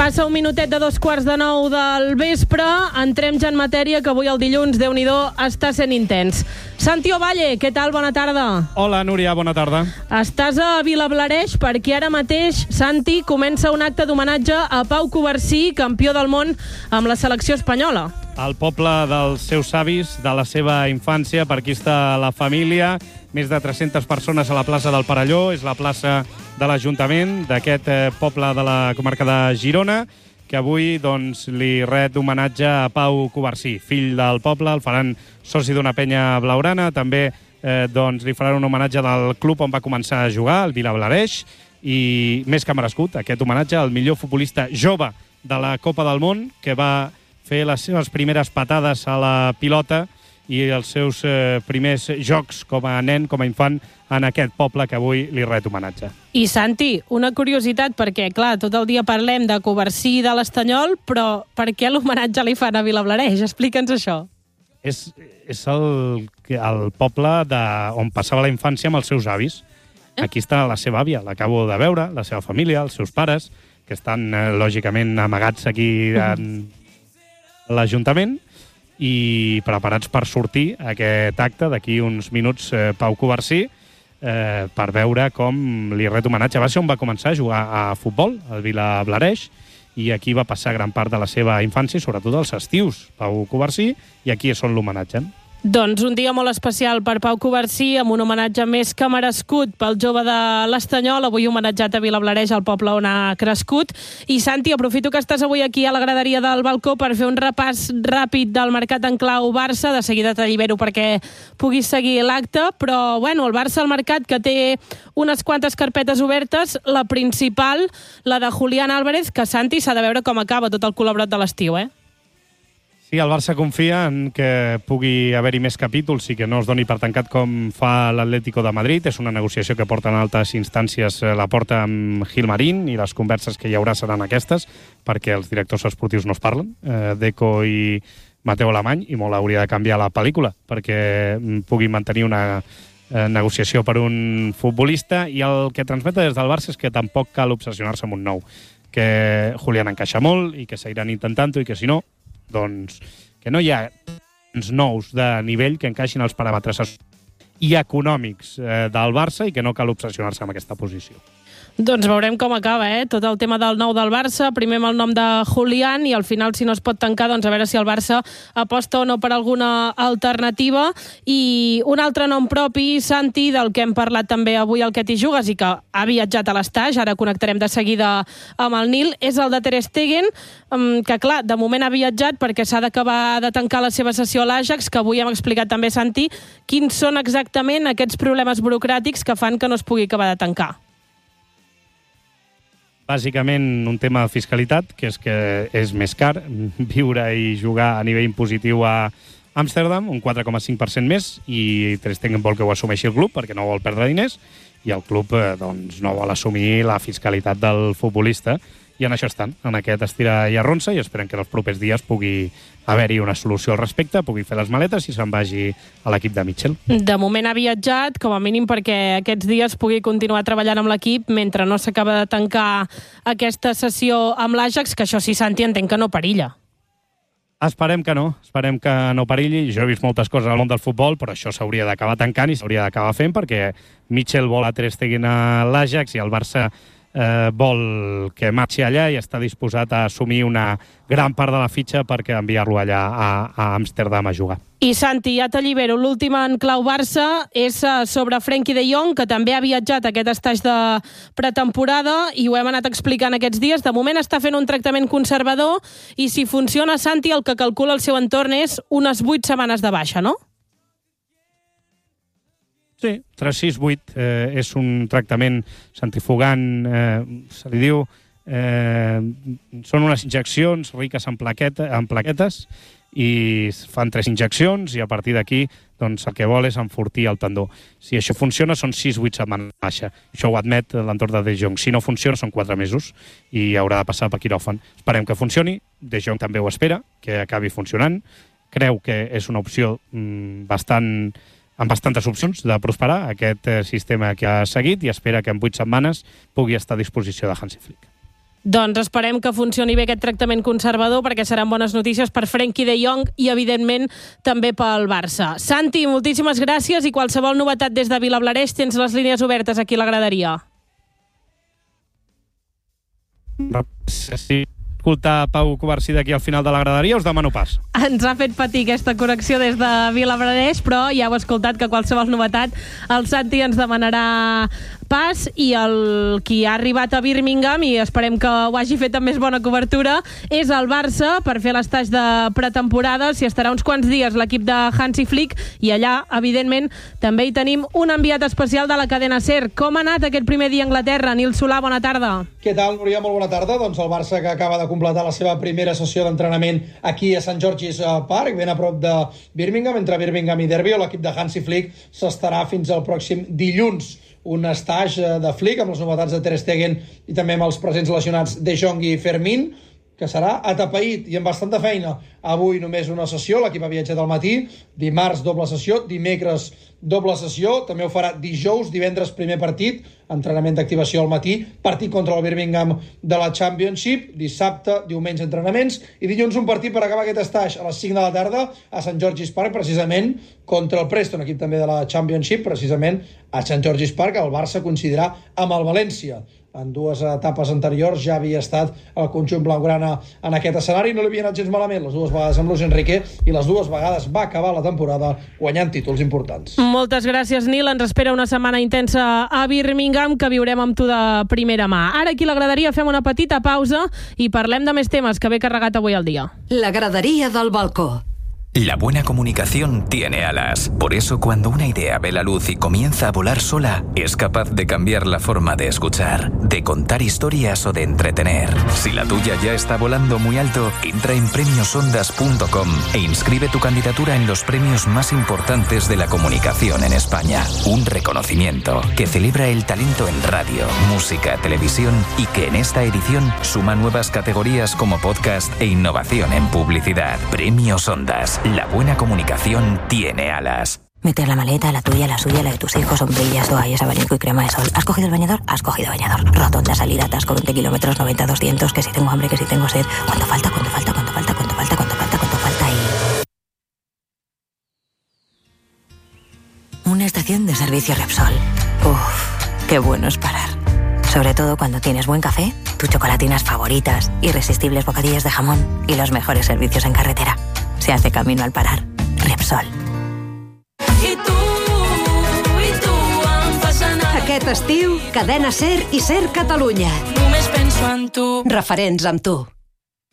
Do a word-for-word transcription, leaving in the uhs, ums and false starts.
Passa un minutet de dos quarts de nou del vespre. Entrem ja en matèria, que avui el dilluns, Déu-n'hi-do, està sent intens. Santi Ovalle, què tal? Bona tarda. Hola, Núria, bona tarda. Estàs a Vilablareix perquè ara mateix, Santi, comença un acte d'homenatge a Pau Covarsí, campió del món amb la selecció espanyola. El poble dels seus avis, de la seva infància, per aquí està la família, més de tres-centes persones a la plaça del Perelló, és la plaça de l'Ajuntament d'aquest eh, poble de la comarca de Girona, que avui doncs, li ret homenatge a Pau Covarsí, fill del poble, el faran soci d'una penya blaugrana, també eh, doncs, li faran un homenatge del club on va començar a jugar, el Vilablareix, i més que merescut, aquest homenatge al millor futbolista jove de la Copa del Món, que va fer les seves primeres patades a la pilota i els seus eh, primers jocs com a nen, com a infant, en aquest poble que avui li ret homenatge. I, Santi, una curiositat, perquè, clar, tot el dia parlem de Covarsí i de l'Estanyol, però per què l'homenatge li fan a Vilablareix? Explica'ns això. És, és el, el poble de, on passava la infància amb els seus avis. Eh? Aquí està la seva àvia, l'acabo de veure, la seva família, els seus pares, que estan, eh, lògicament, amagats aquí en l'Ajuntament, i preparats per sortir a aquest acte d'aquí uns minuts, eh, Pau Covarsí, eh, per veure com li ret homenatge. Va ser on va començar a jugar a futbol, al Vilablareix, i aquí va passar gran part de la seva infància, sobretot els estius, Pau Covarsí, i aquí és on l'homenatgen. Doncs un dia molt especial per Pau Covarsí, amb un homenatge més que merescut pel jove de l'Estanyol, avui homenatjat a Vilablareix, al poble on ha crescut. I, Santi, aprofito que estàs avui aquí a la graderia del balcó per fer un repàs ràpid del mercat en clau Barça. De seguida t'allibero perquè puguis seguir l'acte, però, bueno, el Barça al mercat, que té unes quantes carpetes obertes, la principal, la de Julián Álvarez, que, Santi, s'ha de veure com acaba tot el col·laborat de l'estiu, eh? Sí, el Barça confia en que pugui haver-hi més capítols i que no es doni per tancat com fa l'Atlético de Madrid. És una negociació que porta en altes instàncies, la porta amb Gilmarín, i les converses que hi haurà seran aquestes, perquè els directors esportius no es parlen, eh, Deco i Mateu Alemany, i molt hauria de canviar la pel·lícula perquè pugui mantenir una eh, negociació per un futbolista, i el que transmeta des del Barça és que tampoc cal obsessionar-se amb un nou, que Julián encaixa molt i que seguiran intentant-ho, i que si no, doncs que no hi ha nous de nivell que encaixin els paràmetres i econòmics eh, del Barça, i que no cal obsessionar-se amb aquesta posició. Doncs veurem com acaba, eh? Tot el tema del nou del Barça, primer amb el nom de Julián, i al final, si no es pot tancar, doncs a veure si el Barça aposta o no per alguna alternativa. I un altre nom propi, Santi, del que hem parlat també avui al Que t'hi jugues i que ha viatjat a l'Estaix, ara connectarem de seguida amb el Nil, és el de Ter Stegen, que clar, de moment ha viatjat perquè s'ha d'acabar de tancar la seva sessió a l'Ajax, que avui hem explicat també, Santi, quins són exactament aquests problemes burocràtics que fan que no es pugui acabar de tancar. Bàsicament un tema de fiscalitat, que és que és més car viure i jugar a nivell impositiu a Amsterdam, un quatre coma cinc per cent més, i Ter Stegen vol que ho assumeixi el club perquè no vol perdre diners, i el club eh, doncs, no vol assumir la fiscalitat del futbolista, i en això estan, en aquest estira i arronsa, i esperen que en els propers dies pugui haver-hi una solució al respecte, pugui fer les maletes i se'n vagi a l'equip de Mitchell. De moment ha viatjat, com a mínim perquè aquests dies pugui continuar treballant amb l'equip mentre no s'acaba de tancar aquesta sessió amb l'Ajax, que això sí, Santi, entenc que no perilla. Esperem que no, esperem que no perilli. Jo he vist moltes coses al món del futbol, però això s'hauria d'acabar tancant i s'hauria d'acabar fent, perquè Mitchell vol a Ter Stegen a l'Ajax i el Barça Eh, vol que marxi allà i està disposat a assumir una gran part de la fitxa perquè enviar-lo allà a, a Amsterdam a jugar. I, Santi, ja t'allibero. L'última en clau Barça és sobre Frenkie de Jong, que també ha viatjat a aquest estaix de pretemporada, i ho hem anat explicant aquests dies. De moment està fent un tractament conservador, i si funciona, Santi, el que calcula el seu entorn és unes vuit setmanes de baixa, no? Sí, tres sis vuit eh, és un tractament centrifugant, eh, se li diu, eh, són unes injeccions riques en, plaqueta, en plaquetes, i fan tres injeccions, i a partir d'aquí doncs, el que vol és enfortir el tendó. Si això funciona, són sis vuit setmanes baixa. Això ho admet l'entorn de De Jong. Si no funciona, són quatre mesos, i haurà de passar per quiròfan. Esperem que funcioni. De Jong també ho espera, que acabi funcionant. Creu que és una opció mm, bastant... amb bastantes opcions de prosperar aquest sistema que ha seguit, i espera que en vuit setmanes pugui estar a disposició de Hansi Flick. Doncs esperem que funcioni bé aquest tractament conservador, perquè seran bones notícies per Frenkie de Jong i, evidentment, també pel Barça. Santi, moltíssimes gràcies, i qualsevol novetat des de Vilablareix tens les línies obertes aquí a la graderia. Sí. Escoltar Pau Covarsí d'aquí al final de la graderia, us demano pas. Ens ha fet patir aquesta connexió des de Vilablareix, però ja heu escoltat que qualsevol novetat el Santi ens demanarà pas, i el qui ha arribat a Birmingham, i esperem que ho hagi fet amb més bona cobertura, és el Barça per fer l'estatge de pretemporada. S'hi estarà uns quants dies l'equip de Hansi Flick, i allà, evidentment, també hi tenim un enviat especial de la cadena SER. Com ha anat aquest primer dia a Anglaterra? Nil Solà, bona tarda. Què tal, Núria? Molt bona tarda. Doncs el Barça, que acaba de completar la seva primera sessió d'entrenament aquí a Sant George's Park, ben a prop de Birmingham, entre Birmingham i Derby, on l'equip de Hansi Flick s'estarà fins al pròxim dilluns. Un estatge de Flick amb les novetats de Ter Stegen i també amb els presents lesionats De Jong i Fermín, que serà atapeït i amb bastanta feina. Avui només una sessió, l'equip ha viatjat al matí, dimarts doble sessió, dimecres doble sessió, també ho farà dijous, divendres primer partit, entrenament d'activació al matí, partit contra el Birmingham de la Championship, dissabte, diumenge entrenaments, i dilluns un partit per acabar aquest estatge a les cinc de la tarda a Sant George's Park, precisament contra el Preston, equip també de la Championship, precisament a Sant George's Park. El Barça coincidirà amb el València. En dues etapes anteriors ja havia estat el conjunt blaugrana en aquest escenari, no li havia anat gens malament, les dues vegades amb Luis Enrique, i les dues vegades va acabar la temporada guanyant títols importants. Moltes gràcies, Nil. Ens espera una setmana intensa a Birmingham, que viurem amb tu de primera mà. Ara aquí a la graderia fem una petita pausa i parlem de més temes que ve carregat avui al dia. La graderia del balcó. La buena comunicación tiene alas. Por eso, cuando una idea ve la luz y comienza a volar sola, es capaz de cambiar la forma de escuchar, de contar historias o de entretener. Si la tuya ya está volando muy alto, entra en premios ondas punto com e inscribe tu candidatura en los premios más importantes de la comunicación en España. Un reconocimiento que celebra el talento en radio, música, televisión, y que en esta edición suma nuevas categorías como podcast e innovación en publicidad. Premios Ondas. La buena comunicación tiene alas. Meter la maleta, la tuya, la suya, la de tus hijos, sombrillas, toallas, abanico y crema de sol. ¿Has cogido el bañador? Has cogido bañador. Rotonda, salida, atasco, veinte kilómetros, noventa, doscientos, que si tengo hambre, que si tengo sed. ¿Cuánto falta? ¿Cuánto falta? ¿Cuánto falta? ¿Cuánto falta? ¿Cuánto falta? ¿Cuánto falta? Y... una estación de servicio Repsol. Uff, qué bueno es parar. Sobre todo cuando tienes buen café, tus chocolatinas favoritas, irresistibles bocadillos de jamón y los mejores servicios en carretera. Se hace camino al parar. Repsol. I tu, i tu em fas anar. Aquest estiu, Cadena SER i SER Catalunya. Només penso en tu. Referents amb tu.